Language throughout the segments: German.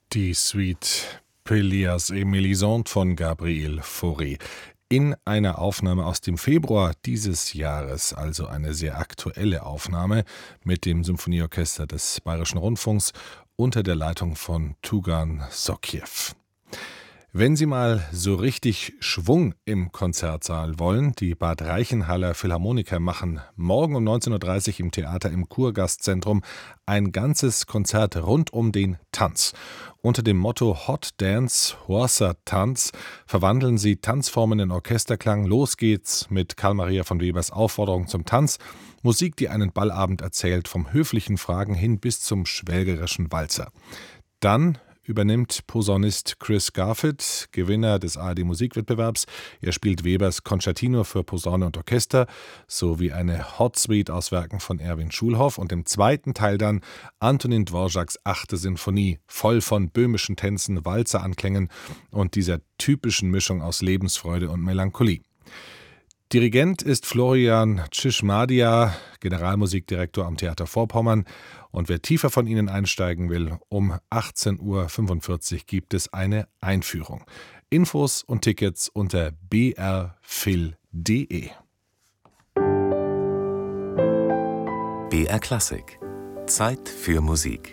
Die Suite Pelléas et Mélisande von Gabriel Fauré. In einer Aufnahme aus dem Februar dieses Jahres, also eine sehr aktuelle Aufnahme mit dem Symphonieorchester des Bayerischen Rundfunks unter der Leitung von Tugan Sokiew. Wenn Sie mal so richtig Schwung im Konzertsaal wollen, die Bad Reichenhaller Philharmoniker machen morgen um 19:30 Uhr im Theater im Kurgastzentrum ein ganzes Konzert rund um den Tanz. Unter dem Motto Hot Dance, Hossa Tanz verwandeln sie Tanzformen in Orchesterklang. Los geht's mit Karl Maria von Webers Aufforderung zum Tanz. Musik, die einen Ballabend erzählt, vom höflichen Fragen hin bis zum schwelgerischen Walzer. Dann übernimmt Posaunist Chris Garfield, Gewinner des ARD-Musikwettbewerbs. Er spielt Webers Concertino für Posaune und Orchester sowie eine Hot Suite aus Werken von Erwin Schulhoff. Und im zweiten Teil dann Antonin Dvořáks 8. Sinfonie, voll von böhmischen Tänzen, Walzeranklängen und dieser typischen Mischung aus Lebensfreude und Melancholie. Dirigent ist Florian Tschishmadia, Generalmusikdirektor am Theater Vorpommern. Und wer tiefer von Ihnen einsteigen will, um 18:45 Uhr gibt es eine Einführung. Infos und Tickets unter brphil.de. BR Klassik. Zeit für Musik.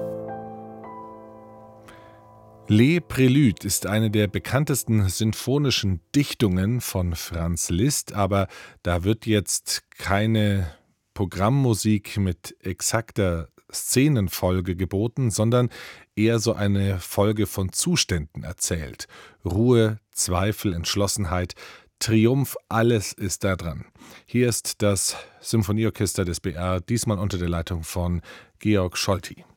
Les Préludes ist eine der bekanntesten sinfonischen Dichtungen von Franz Liszt, aber da wird jetzt keine Programmmusik mit exakter Szenenfolge geboten, sondern eher so eine Folge von Zuständen erzählt. Ruhe, Zweifel, Entschlossenheit, Triumph, alles ist da dran. Hier ist das Symphonieorchester des BR, diesmal unter der Leitung von Georg Scholti.